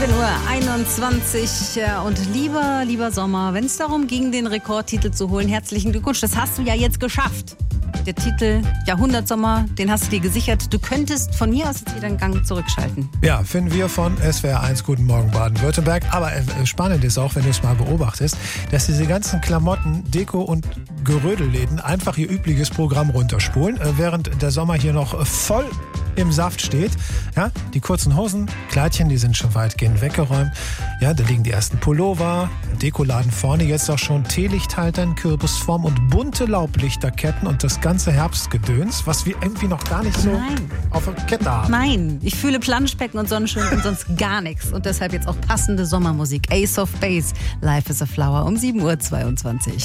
17:21 Uhr und lieber Sommer, wenn es darum ging, den Rekordtitel zu holen, herzlichen Glückwunsch, das hast du ja jetzt geschafft. Der Titel Jahrhundertsommer, den hast du dir gesichert. Du könntest von mir aus jetzt wieder einen Gang zurückschalten. Ja, finden wir von SWR1 Guten Morgen Baden-Württemberg. Aber spannend ist auch, wenn du es mal beobachtest, dass diese ganzen Klamotten, Deko und Gerödelläden einfach ihr übliches Programm runterspulen, während der Sommer hier noch voll im Saft steht. Ja, die kurzen Hosen, Kleidchen, die sind schon weitgehend weggeräumt. Ja, da liegen die ersten Pullover, Dekoladen vorne jetzt auch schon Teelichthaltern, Kürbisform und bunte Laublichterketten und das ganze Herbstgedöns, was wir irgendwie noch gar nicht so auf der Kette haben. Nein, ich fühle Planschbecken und Sonnenschirm und sonst gar nichts. Und deshalb jetzt auch passende Sommermusik. Ace of Base, Life is a Flower um 7:22 Uhr.